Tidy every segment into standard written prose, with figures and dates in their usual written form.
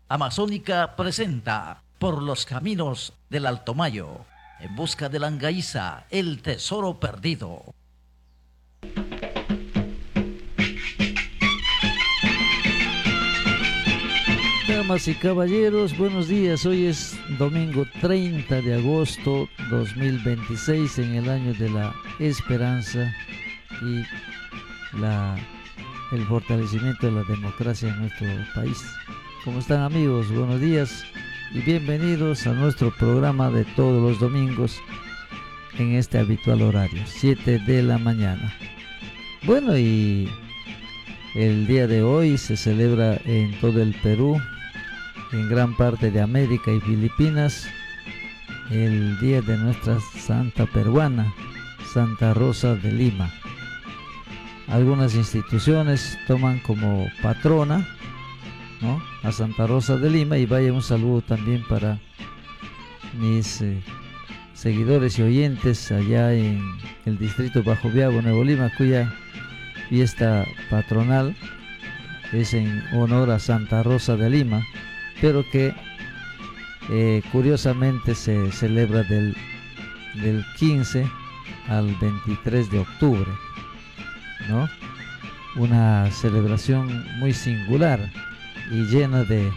Amazónica presenta Por los caminos del Alto Mayo, en busca de la Angaíza, el tesoro perdido. Damas y caballeros, buenos días. Hoy es domingo 30 de agosto 2026, en el año de la esperanza y el fortalecimiento de la democracia en nuestro país. ¿Cómo están, amigos? Buenos días y bienvenidos a nuestro programa de todos los domingos en este habitual horario, 7 de la mañana. Bueno, y el día de hoy se celebra en todo el Perú, en gran parte de América y Filipinas, el día de nuestra santa peruana, Santa Rosa de Lima. Algunas instituciones toman como patrona, ¿no?, a Santa Rosa de Lima, y vaya un saludo también para mis seguidores y oyentes allá en el distrito Bajo Viabo, Nuevo Lima, cuya fiesta patronal es en honor a Santa Rosa de Lima, pero que curiosamente se celebra del 15 al 23 de octubre, ¿no? Una celebración muy singular y llena de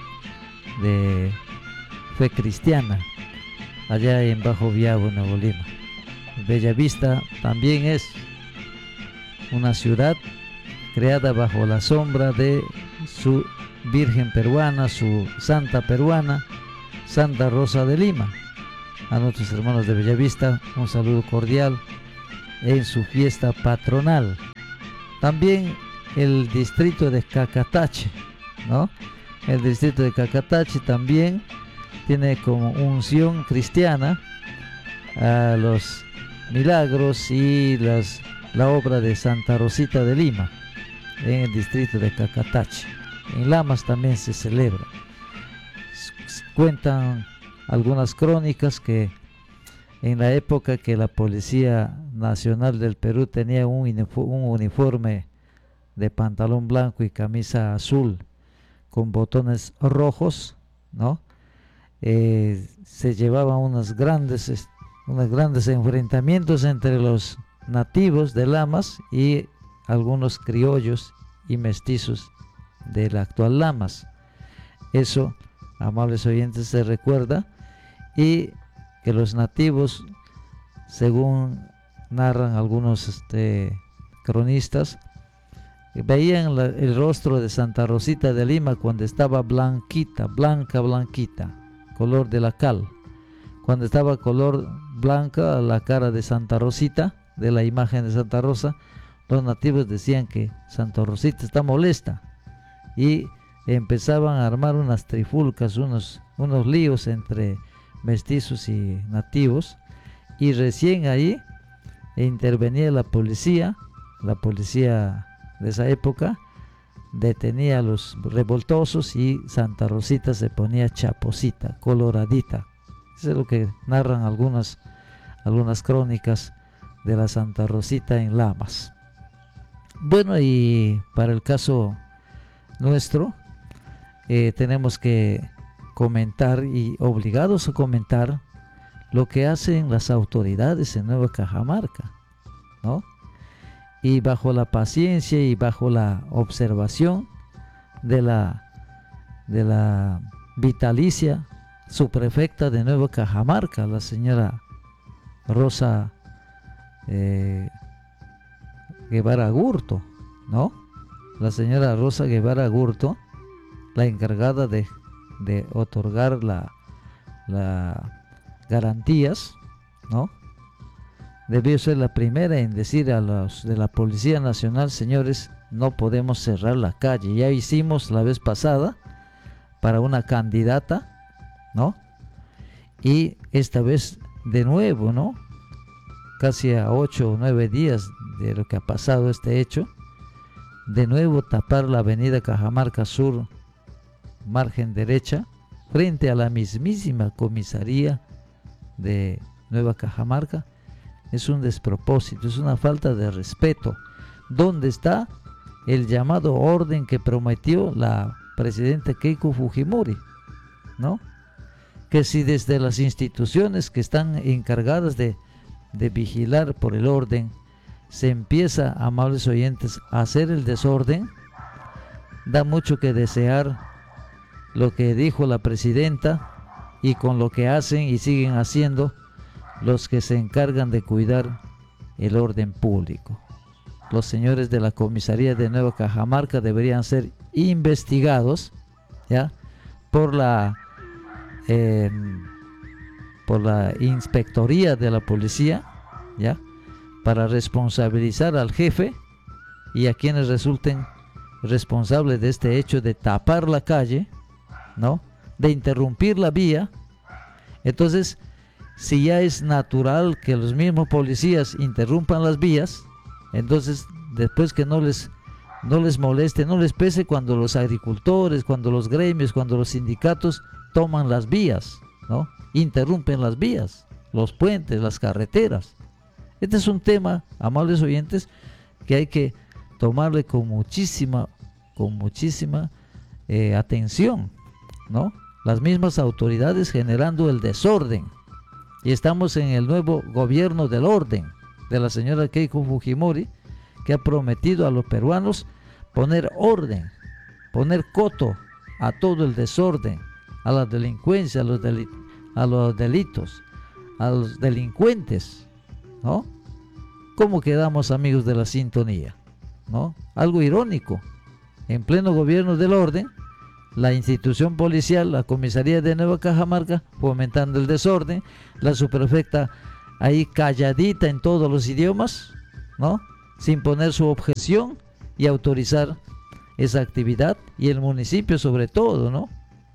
fe cristiana allá en Bajo Viabo, Nuevo Lima. Bellavista también es una ciudad creada bajo la sombra de su Virgen peruana, su santa peruana, Santa Rosa de Lima. A nuestros hermanos de Bellavista un saludo cordial en su fiesta patronal. También el distrito de Cacatache, ¿no? El distrito de Cacatache también tiene como unción cristiana a los milagros y la obra de Santa Rosita de Lima en el distrito de Cacatache. En Lamas también se celebra. Cuentan algunas crónicas que en la época que la Policía Nacional del Perú tenía un uniforme de pantalón blanco y camisa azul con botones rojos, ¿no? Se llevaban unos grandes enfrentamientos entre los nativos de Lamas y algunos criollos y mestizos de la actual Lamas. Eso, amables oyentes, se recuerda, y que los nativos, según narran algunos cronistas, veían el rostro de Santa Rosita de Lima cuando estaba blanquita, blanquita, color de la cal. Cuando estaba color blanca la cara de Santa Rosita, de la imagen de Santa Rosa, los nativos decían que Santa Rosita está molesta, y empezaban a armar unas trifulcas, unos líos entre mestizos y nativos, y recién ahí intervenía la policía de esa época, detenía a los revoltosos y Santa Rosita se ponía chaposita, coloradita. Eso es lo que narran algunas crónicas de la Santa Rosita en Lamas. Bueno, y para el caso nuestro, tenemos que comentar, y obligados a comentar, lo que hacen las autoridades en Nueva Cajamarca, ¿no? Y bajo la paciencia y bajo la observación de la vitalicia subprefecta de Nueva Cajamarca, la señora Rosa Guevara Gurto, ¿no? La señora Rosa Guevara Gurto, la encargada de otorgar las garantías, ¿no? Debió ser la primera en decir a los de la Policía Nacional: señores, no podemos cerrar la calle. Ya hicimos la vez pasada para una candidata, ¿no? Y esta vez de nuevo, ¿no? Casi a 8 o 9 días de lo que ha pasado este hecho, de nuevo tapar la avenida Cajamarca Sur, margen derecha, frente a la mismísima comisaría de Nueva Cajamarca, es un despropósito, es una falta de respeto. ¿Dónde está el llamado orden que prometió la presidenta Keiko Fujimori? ¿no? Que si desde las instituciones que están encargadas de vigilar por el orden, se empieza, amables oyentes, a hacer el desorden, da mucho que desear lo que dijo la presidenta y con lo que hacen y siguen haciendo los que se encargan de cuidar el orden público. Los señores de la comisaría de Nueva Cajamarca deberían ser investigados, ¿ya?, por la inspectoría de la policía, ¿ya?, para responsabilizar al jefe y a quienes resulten responsables de este hecho de tapar la calle, ¿no?, de interrumpir la vía. Entonces, si ya es natural que los mismos policías interrumpan las vías, entonces después que no les moleste, no les pese cuando los agricultores, cuando los gremios, cuando los sindicatos toman las vías, ¿no?, interrumpen las vías, los puentes, las carreteras. Este es un tema, amables oyentes, que hay que tomarle con muchísima atención, ¿no? Las mismas autoridades generando el desorden. Y estamos en el nuevo gobierno del orden de la señora Keiko Fujimori, que ha prometido a los peruanos poner orden, poner coto a todo el desorden, a la delincuencia, a los delitos, a los delincuentes, ¿no? ¿Cómo quedamos, amigos de la sintonía? ¿No? Algo irónico. En pleno gobierno del orden, la institución policial, la comisaría de Nueva Cajamarca, fomentando el desorden, la subprefecta ahí calladita en todos los idiomas, ¿no?, sin poner su objeción y autorizar esa actividad, y el municipio sobre todo, ¿no?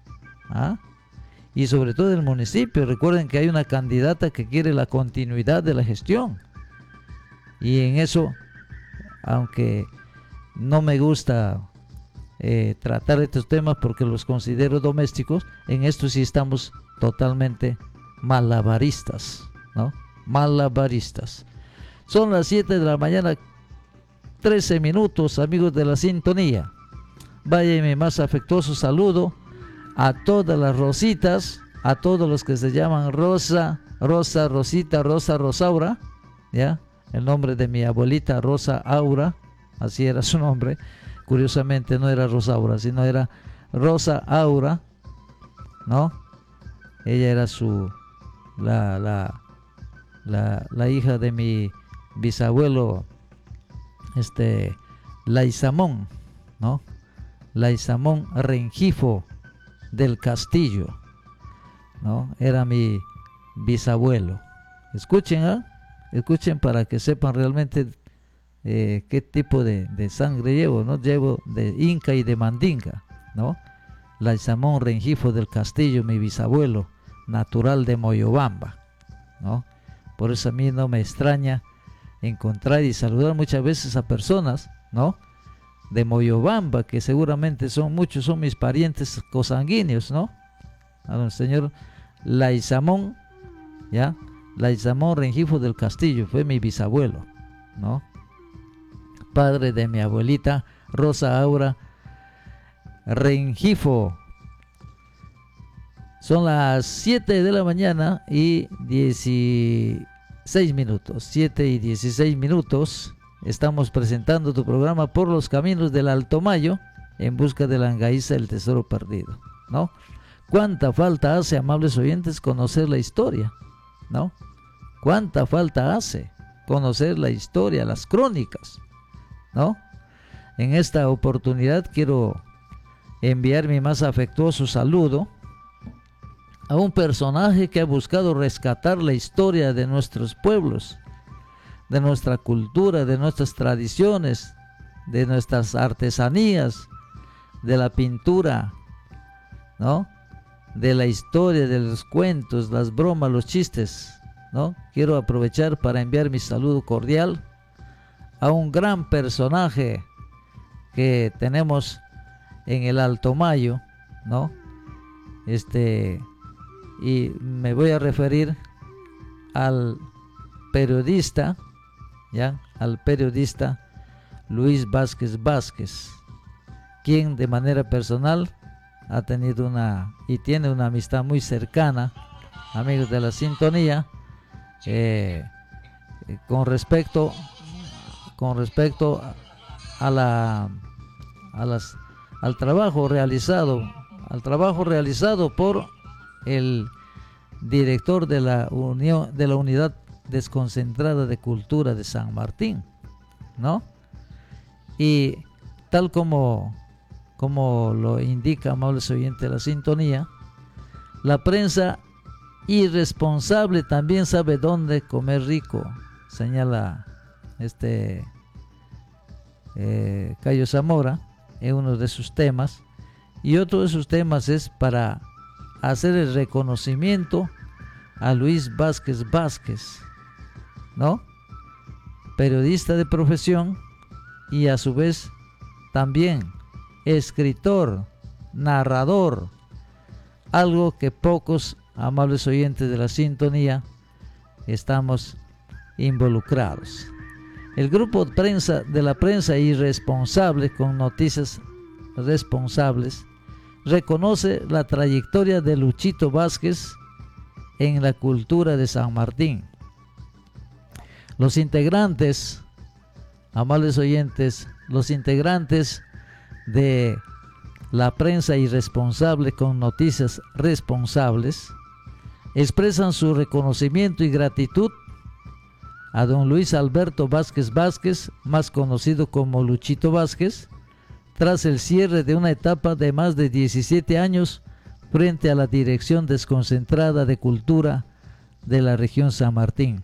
Y sobre todo el municipio. Recuerden que hay una candidata que quiere la continuidad de la gestión, y en eso, aunque no me gusta tratar estos temas porque los considero domésticos, en esto sí estamos totalmente malabaristas, ¿no? Malabaristas. Son las 7 de la mañana, 13 minutos, amigos de la sintonía. Vaya mi más afectuoso saludo a todas las Rositas, a todos los que se llaman Rosa, Rosita, Rosaura, ¿ya? El nombre de mi abuelita Rosa Aura, así era su nombre. Curiosamente no era Rosaura, sino era Rosa Aura, ¿no? Ella era la hija de mi bisabuelo, Laizamón, ¿no? Laizamón Rengifo del Castillo, ¿no? Era mi bisabuelo. Escuchen, escuchen para que sepan realmente qué tipo de sangre llevo, ¿no? Llevo de Inca y de Mandinga, ¿no? Laizamón Rengifo del Castillo, mi bisabuelo, natural de Moyobamba, ¿no? Por eso a mí no me extraña encontrar y saludar muchas veces a personas, ¿no?, de Moyobamba, que seguramente muchos son mis parientes cosanguíneos, ¿no? Al señor Laizamón, ¿ya? Laizamón Rengifo del Castillo fue mi bisabuelo, ¿no?, padre de mi abuelita Rosa Aura Rengifo. Son las 7 de la mañana y 16 minutos. 7 y 16 minutos. Estamos presentando tu programa Por los Caminos del Alto Mayo, en busca de la Angaíza, el tesoro perdido, ¿no? ¿Cuánta falta hace, amables oyentes, conocer la historia, ¿no? ¿Cuánta falta hace conocer la historia, las crónicas, ¿no? En esta oportunidad quiero enviar mi más afectuoso saludo a un personaje que ha buscado rescatar la historia de nuestros pueblos, de nuestra cultura, de nuestras tradiciones, de nuestras artesanías, de la pintura, ¿no?, de la historia, de los cuentos, las bromas, los chistes, ¿no? Quiero aprovechar para enviar mi saludo cordial a un gran personaje que tenemos en el Alto Mayo, ¿no? Y me voy a referir al periodista, ¿ya?, al periodista Luis Vázquez Vázquez, quien de manera personal ha tenido y tiene una amistad muy cercana, amigos de la sintonía, con respecto a al trabajo realizado por el director de la Unidad Desconcentrada de Cultura de San Martín, ¿no? Y tal como lo indica, amables oyentes de la sintonía, la prensa irresponsable también sabe dónde comer rico, señala Cayo Zamora en uno de sus temas, y otro de sus temas es para hacer el reconocimiento a Luis Vázquez Vázquez, ¿no? Periodista de profesión y a su vez también escritor, narrador, algo que pocos amables oyentes de la sintonía estamos involucrados. El grupo de la prensa irresponsable con noticias responsables reconoce la trayectoria de Luchito Vázquez en la cultura de San Martín. Los integrantes, amables oyentes, los integrantes de la prensa irresponsable con noticias responsables expresan su reconocimiento y gratitud a don Luis Alberto Vázquez Vázquez, más conocido como Luchito Vázquez, tras el cierre de una etapa de más de 17 años frente a la Dirección Desconcentrada de Cultura de la región San Martín.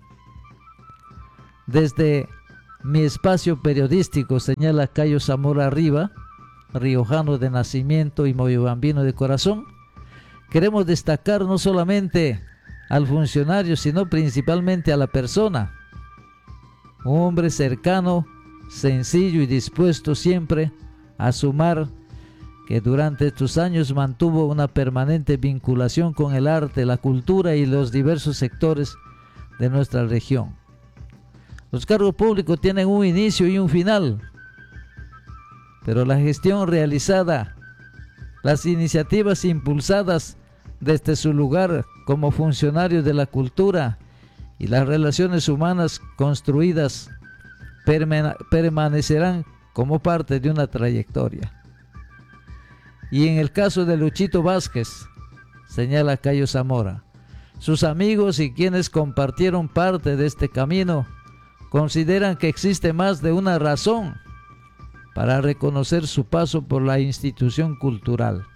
Desde mi espacio periodístico, señala Cayo Zamora Riva, riojano de nacimiento y moyobambino de corazón, queremos destacar no solamente al funcionario, sino principalmente a la persona. Un hombre cercano, sencillo y dispuesto siempre a sumar, que durante estos años mantuvo una permanente vinculación con el arte, la cultura y los diversos sectores de nuestra región. Los cargos públicos tienen un inicio y un final, pero la gestión realizada, las iniciativas impulsadas desde su lugar como funcionario de la cultura y las relaciones humanas construidas permanecerán como parte de una trayectoria. Y en el caso de Luchito Vázquez, señala Cayo Zamora, sus amigos y quienes compartieron parte de este camino consideran que existe más de una razón para reconocer su paso por la institución cultural.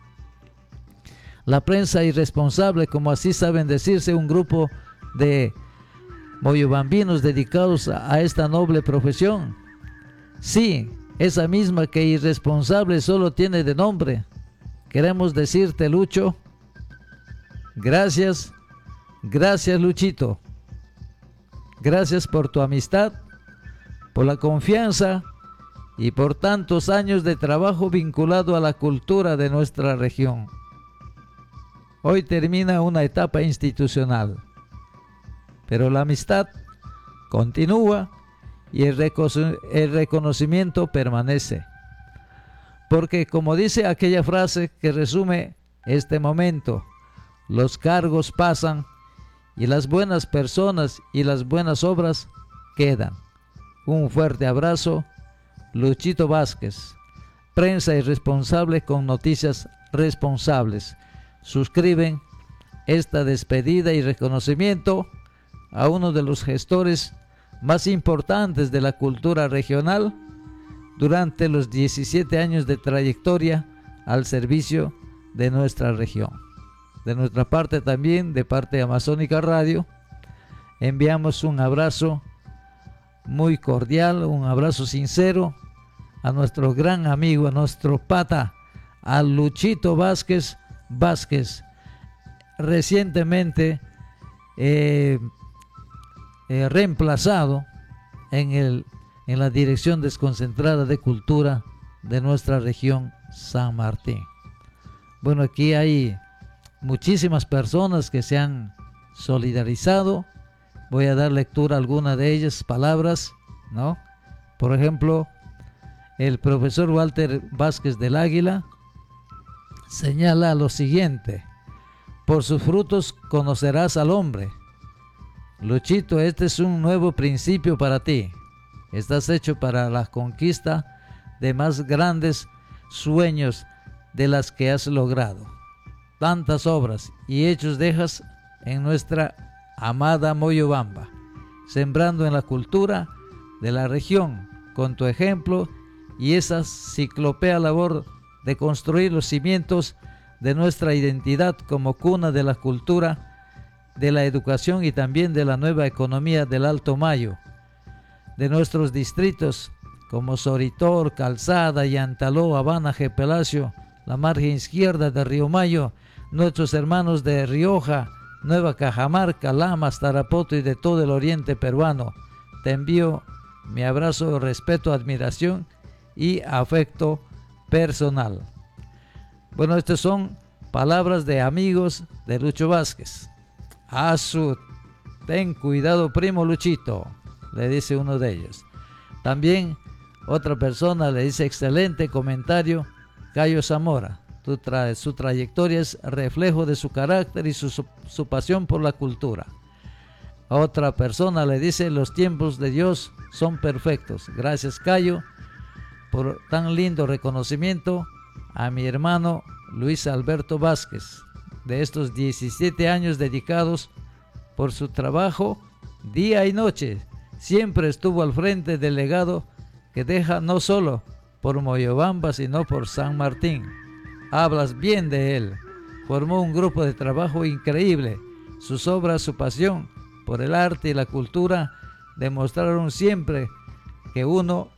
La prensa irresponsable, como así saben decirse un grupo de moyobambinos dedicados a esta noble profesión, sí, esa misma que irresponsable solo tiene de nombre. Queremos decirte, Lucho, gracias Luchito, gracias por tu amistad, por la confianza y por tantos años de trabajo vinculado a la cultura de nuestra región. Hoy termina una etapa institucional, pero la amistad continúa y el reconocimiento permanece. Porque como dice aquella frase que resume este momento, los cargos pasan y las buenas personas y las buenas obras quedan. Un fuerte abrazo, Luchito Vázquez, prensa irresponsable con noticias responsables. Suscriben esta despedida y reconocimiento a uno de los gestores más importantes de la cultura regional durante los 17 años de trayectoria al servicio de nuestra región. De nuestra parte también, de parte de Amazónica Radio, enviamos un abrazo muy cordial, un abrazo sincero a nuestro gran amigo, a nuestro pata, a Luchito Vázquez Vázquez, recientemente reemplazado en la Dirección Desconcentrada de Cultura de nuestra región San Martín. Bueno, aquí hay muchísimas personas que se han solidarizado. Voy a dar lectura a alguna de ellas, palabras, ¿no? Por ejemplo, el profesor Walter Vázquez del Águila señala lo siguiente: por sus frutos conocerás al hombre. Luchito, este es un nuevo principio para ti. Estás hecho para la conquista de más grandes sueños de las que has logrado. Tantas obras y hechos dejas en nuestra amada Moyobamba, sembrando en la cultura de la región con tu ejemplo y esa ciclopea labor de construir los cimientos de nuestra identidad como cuna de la cultura, de la educación y también de la nueva economía del Alto Mayo, de nuestros distritos como Soritor, Calzada, Yantaló, Habana, Palacio, la margen izquierda de Río Mayo, nuestros hermanos de Rioja, Nueva Cajamarca, Lamas, Tarapoto y de todo el oriente peruano. Te envío mi abrazo, respeto, admiración y afecto personal. Bueno, estas son palabras de amigos de Lucho Vázquez. Ten cuidado, primo Luchito, le dice uno de ellos. También otra persona le dice: excelente comentario, Cayo Zamora. Su trayectoria es reflejo de su carácter y su pasión por la cultura. A otra persona le dice: los tiempos de Dios son perfectos. Gracias, Cayo, por tan lindo reconocimiento a mi hermano Luis Alberto Vázquez, de estos 17 años dedicados por su trabajo día y noche. Siempre estuvo al frente del legado que deja no solo por Moyobamba, sino por San Martín. Hablas bien de él. Formó un grupo de trabajo increíble. Sus obras, su pasión por el arte y la cultura demostraron siempre que uno